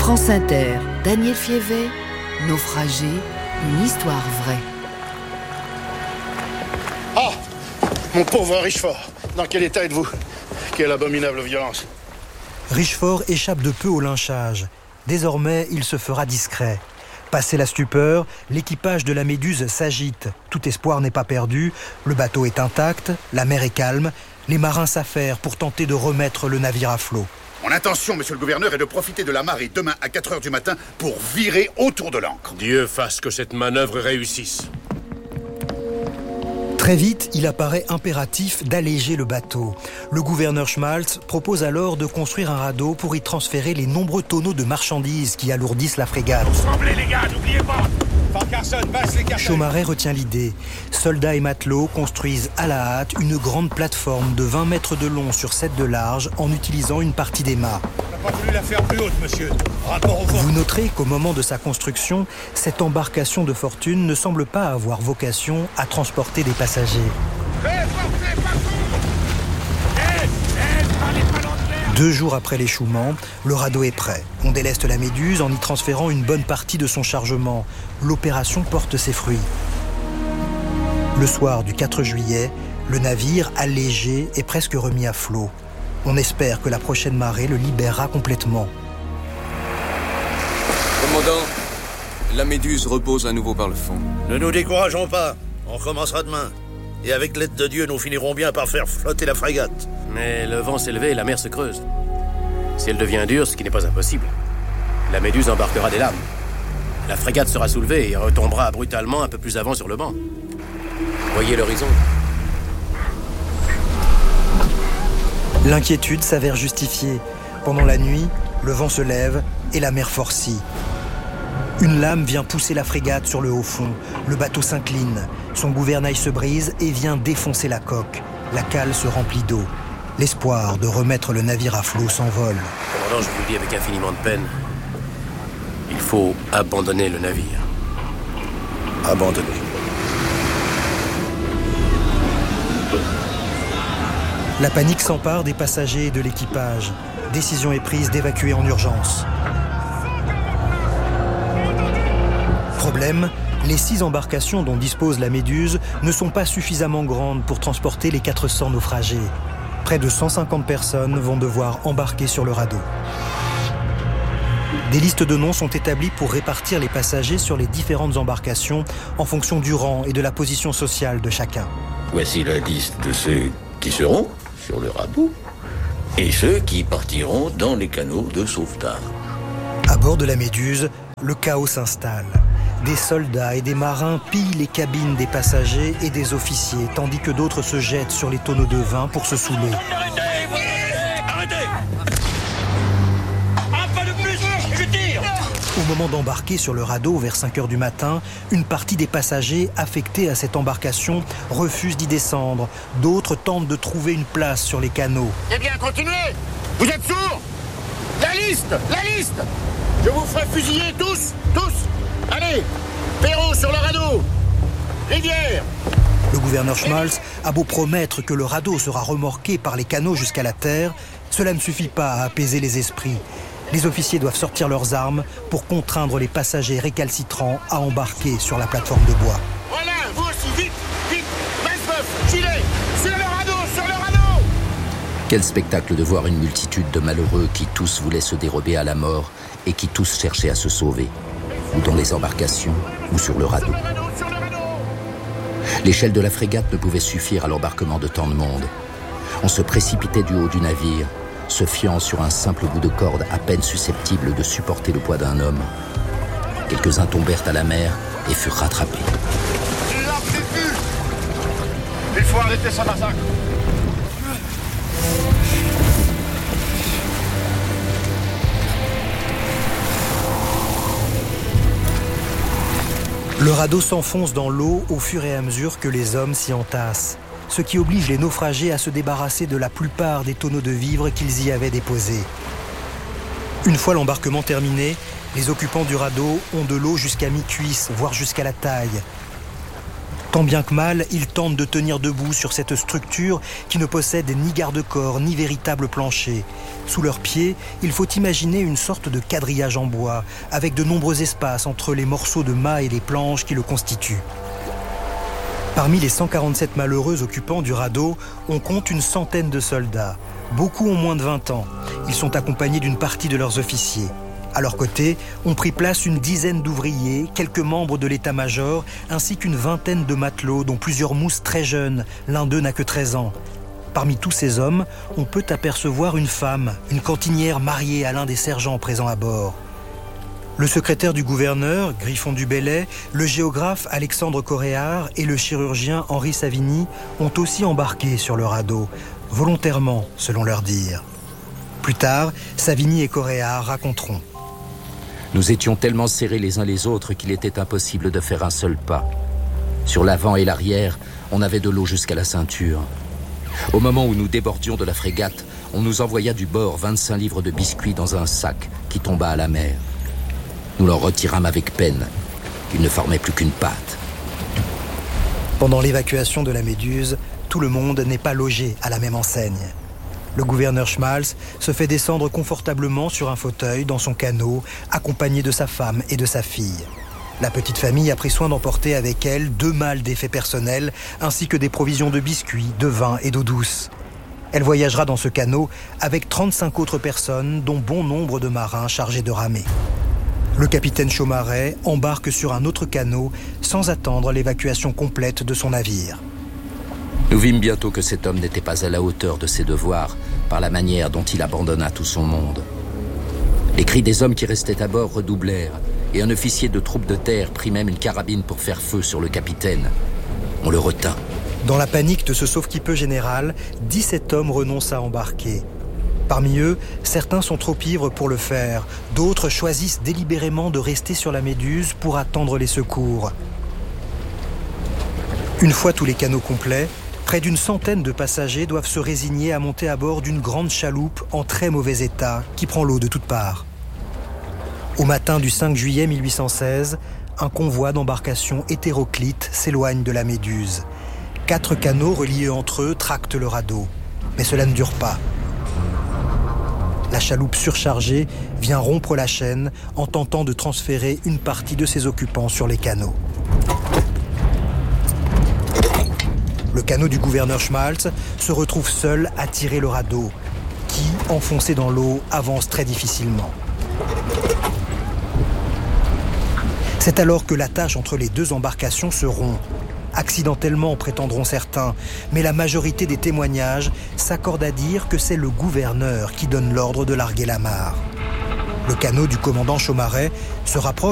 France Inter, Daniel Fievet, Naufragé, une histoire vraie. Ah, mon pauvre Richefort, dans quel état êtes-vous? Quelle abominable violence. Richefort échappe de peu au lynchage. Désormais, il se fera discret. Passé la stupeur, l'équipage de la Méduse s'agite. Tout espoir n'est pas perdu, le bateau est intact, la mer est calme. Les marins s'affairent pour tenter de remettre le navire à flot. Mon intention, monsieur le gouverneur, est de profiter de la marée demain à 4 heures du matin pour virer autour de l'ancre. Dieu fasse que cette manœuvre réussisse. Très vite, il apparaît impératif d'alléger le bateau. Le gouverneur Schmaltz propose alors de construire un radeau pour y transférer les nombreux tonneaux de marchandises qui alourdissent la frégate. Tremblez les gars, n'oubliez pas. Chaumaret retient l'idée. Soldats et matelots construisent à la hâte une grande plateforme de 20 mètres de long sur 7 de large en utilisant une partie des mâts. On n'a pas voulu la faire plus haute, monsieur. Rapport au vent. Vous noterez qu'au moment de sa construction, cette embarcation de fortune ne semble pas avoir vocation à transporter des passagers. 2 jours après l'échouement, le radeau est prêt. On déleste la Méduse en y transférant une bonne partie de son chargement. L'opération porte ses fruits. Le soir du 4 juillet, le navire, allégé, est presque remis à flot. On espère que la prochaine marée le libérera complètement. Commandant, la Méduse repose à nouveau par le fond. Ne nous décourageons pas, on recommencera demain. Et avec l'aide de Dieu, nous finirons bien par faire flotter la frégate. Mais le vent s'est levé et la mer se creuse. Si elle devient dure, ce qui n'est pas impossible, la Méduse embarquera des lames. La frégate sera soulevée et retombera brutalement un peu plus avant sur le banc. Voyez l'horizon. L'inquiétude s'avère justifiée. Pendant la nuit, le vent se lève et la mer forcit. Une lame vient pousser la frégate sur le haut fond. Le bateau s'incline. Son gouvernail se brise et vient défoncer la coque. La cale se remplit d'eau. L'espoir de remettre le navire à flot s'envole. Commandant, je vous le dis avec infiniment de peine. Il faut abandonner le navire. Abandonné. La panique s'empare des passagers et de l'équipage. Décision est prise d'évacuer en urgence. Problème, les 6 embarcations dont dispose la Méduse ne sont pas suffisamment grandes pour transporter les 400 naufragés. Près de 150 personnes vont devoir embarquer sur le radeau. Des listes de noms sont établies pour répartir les passagers sur les différentes embarcations en fonction du rang et de la position sociale de chacun. Voici la liste de ceux qui seront sur le radeau et ceux qui partiront dans les canaux de sauvetage. À bord de la Méduse, le chaos s'installe. Des soldats et des marins pillent les cabines des passagers et des officiers, tandis que d'autres se jettent sur les tonneaux de vin pour se saouler. Arrêtez! Un pas de plus, je tire! Au moment d'embarquer sur le radeau vers 5 heures du matin, une partie des passagers affectés à cette embarcation refusent d'y descendre. D'autres tentent de trouver une place sur les canaux. Eh bien, continuez! Vous êtes sourds? La liste! La liste! Je vous ferai fusiller tous! Tous! Allez! Perrault sur le radeau! Rivière! Le gouverneur Schmaltz a beau promettre que le radeau sera remorqué par les canaux jusqu'à la terre, cela ne suffit pas à apaiser les esprits. Les officiers doivent sortir leurs armes pour contraindre les passagers récalcitrants à embarquer sur la plateforme de bois. Voilà! Vous aussi! Vite! Vite! Baisse-neuf! Gilet! Sur le radeau! Sur le radeau! Quel spectacle de voir une multitude de malheureux qui tous voulaient se dérober à la mort et qui tous cherchaient à se sauver, ou dans les embarcations, ou sur le radeau. L'échelle de la frégate ne pouvait suffire à l'embarquement de tant de monde. On se précipitait du haut du navire, se fiant sur un simple bout de corde à peine susceptible de supporter le poids d'un homme. Quelques-uns tombèrent à la mer et furent rattrapés. Il faut arrêter ce massacre! Le radeau s'enfonce dans l'eau au fur et à mesure que les hommes s'y entassent, ce qui oblige les naufragés à se débarrasser de la plupart des tonneaux de vivres qu'ils y avaient déposés. Une fois l'embarquement terminé, les occupants du radeau ont de l'eau jusqu'à mi-cuisse, voire jusqu'à la taille. Tant bien que mal, ils tentent de tenir debout sur cette structure qui ne possède ni garde-corps ni véritable plancher. Sous leurs pieds, il faut imaginer une sorte de quadrillage en bois, avec de nombreux espaces entre les morceaux de mât et les planches qui le constituent. Parmi les 147 malheureux occupants du radeau, on compte une centaine de soldats. Beaucoup ont moins de 20 ans. Ils sont accompagnés d'une partie de leurs officiers. À leur côté, ont pris place une dizaine d'ouvriers, quelques membres de l'état-major, ainsi qu'une vingtaine de matelots, dont plusieurs mousses très jeunes. L'un d'eux n'a que 13 ans. Parmi tous ces hommes, on peut apercevoir une femme, une cantinière mariée à l'un des sergents présents à bord. Le secrétaire du gouverneur, Griffon du Bellay, le géographe Alexandre Coréard et le chirurgien Henri Savigny ont aussi embarqué sur le radeau, volontairement, selon leur dire. Plus tard, Savigny et Coréard raconteront. Nous étions tellement serrés les uns les autres qu'il était impossible de faire un seul pas. Sur l'avant et l'arrière, on avait de l'eau jusqu'à la ceinture. Au moment où nous débordions de la frégate, on nous envoya du bord 25 livres de biscuits dans un sac qui tomba à la mer. Nous l'en retirâmes avec peine. Il ne formait plus qu'une pâte. Pendant l'évacuation de la Méduse, tout le monde n'est pas logé à la même enseigne. Le gouverneur Schmalz se fait descendre confortablement sur un fauteuil dans son canot, accompagné de sa femme et de sa fille. La petite famille a pris soin d'emporter avec elle 2 malles d'effets personnels, ainsi que des provisions de biscuits, de vin et d'eau douce. Elle voyagera dans ce canot avec 35 autres personnes, dont bon nombre de marins chargés de ramer. Le capitaine Chaumaret embarque sur un autre canot sans attendre l'évacuation complète de son navire. Nous vîmes bientôt que cet homme n'était pas à la hauteur de ses devoirs par la manière dont il abandonna tout son monde. Les cris des hommes qui restaient à bord redoublèrent et un officier de troupe de terre prit même une carabine pour faire feu sur le capitaine. On le retint. Dans la panique de ce sauve-qui-peut général, 17 hommes renoncent à embarquer. Parmi eux, certains sont trop ivres pour le faire. D'autres choisissent délibérément de rester sur la Méduse pour attendre les secours. Une fois tous les canots complets, près d'une centaine de passagers doivent se résigner à monter à bord d'une grande chaloupe en très mauvais état qui prend l'eau de toutes parts. Au matin du 5 juillet 1816, un convoi d'embarcations hétéroclites s'éloigne de la Méduse. 4 canots reliés entre eux tractent le radeau. Mais cela ne dure pas. La chaloupe surchargée vient rompre la chaîne en tentant de transférer une partie de ses occupants sur les canots. Le canot du gouverneur Schmalz se retrouve seul à tirer le radeau, qui, enfoncé dans l'eau, avance très difficilement. C'est alors que la tâche entre les 2 embarcations se rompt. Accidentellement, prétendront certains, mais la majorité des témoignages s'accordent à dire que c'est le gouverneur qui donne l'ordre de larguer l'amarre. Le canot du commandant Chaumaret se rapproche